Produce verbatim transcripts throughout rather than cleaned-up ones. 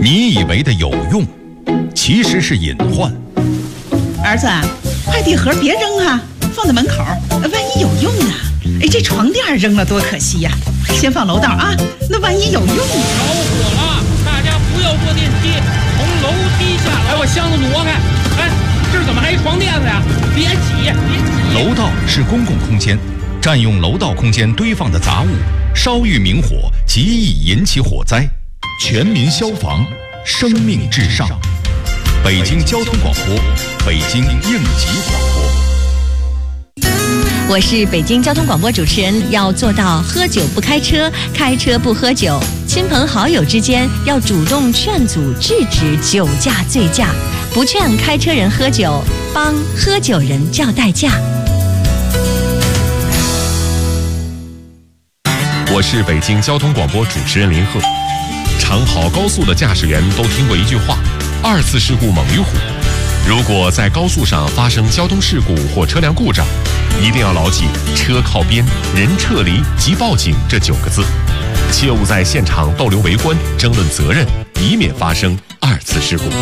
你以为的有用，其实是隐患。 儿子，快递盒别扔啊，放在门口，万一有用呢？哎，这床垫扔了多可惜呀！先放楼道啊，那万一有用呢？ 着火了，大家不要坐电梯，从楼梯下来。哎，我箱子挪开。哎，这儿怎么还一床垫子呀？别挤，别挤。 楼道是公共空间，占用楼道空间堆放的杂物，稍遇明火，极易引起火灾。全民消防，生命至上。北京交通广播，北京应急广播。 我是北京交通广播主持人，要做到喝酒不开车，开车不喝酒。亲朋好友之间要主动劝阻制止酒驾醉驾，不劝开车人喝酒，帮喝酒人叫代驾。 我是北京交通广播主持人林鹤。常跑高速的驾驶员都听过一句话：二次事故猛于虎。如果在高速上发生交通事故或车辆故障，一定要牢记车靠边、人撤离及报警这九个字，切勿在现场逗留围观、争论责任，以免发生二次事故。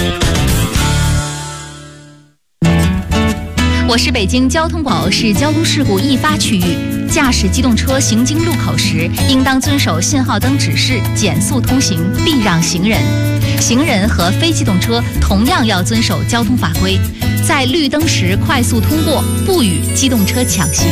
我是北京交通广市交通事故易发区域，驾驶机动车行经路口时，应当遵守信号灯指示，减速通行，避让行人。行人和非机动车同样要遵守交通法规，在绿灯时快速通过，不与机动车抢行。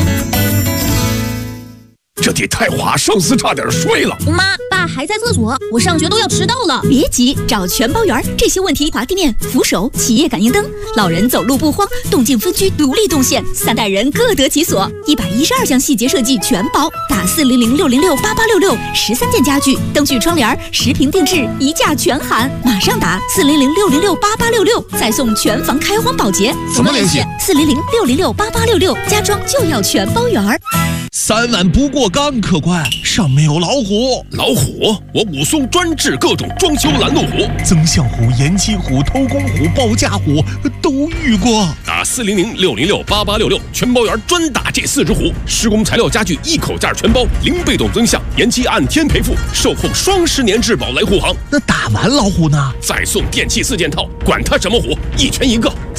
这地太滑，上司差点摔了。 妈，爸还在厕所，我上学都要迟到了。别急，找全包圆，这些问题滑地面、扶手、企业感应灯，老人走路不慌，动静分区独立动线，三代人各得其所。一百一十二项细节设计全包，打四零零六零六八八六六，十三件家具、灯具、窗帘，十平定制，一价全含。马上打四零零六零六八八六六，再送全房开荒保洁。 怎么联系？ 四零零六零六八八六六，家装就要全包圆。 三碗不过岗，客官，上面有老虎。老虎？我武松专治各种装修拦路虎， 增项虎、延期虎、偷工虎、报价虎都遇过。 打四零零六零六八八六六，全包圆专打这四只虎。施工材料家具一口价全包，零被动增项，延期按天赔付，售后双十年质保来护航。 那打完老虎呢？ 再送电器四件套，管它什么虎，一拳一个。